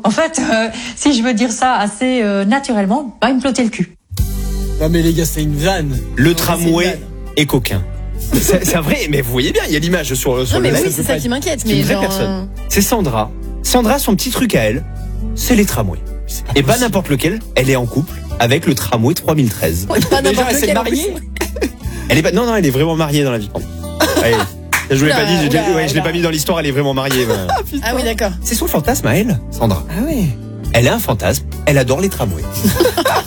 En fait, si je veux dire ça assez naturellement, il me flottait le cul. Non mais les gars, c'est une vanne. Le tramway est coquin. C'est vrai, mais vous voyez bien, il y a l'image sur Non, le mais live. oui, c'est ça qui m'inquiète. C'est une Mais vraie genre, personne. C'est Sandra. Sandra, son petit truc à elle, c'est les tramways. Et pas n'importe lequel, elle est en couple avec le tramway 3013. pas n'importe elle s'est lequel, en mariée. Elle est pas, non, elle est vraiment mariée dans la vie. Ouais, je vous l'ai pas dit, je l'ai pas mis dans l'histoire, elle est vraiment mariée. Ah oui, d'accord. C'est son fantasme à elle, Sandra. Ah ouais. Elle a un fantasme, elle adore les tramways.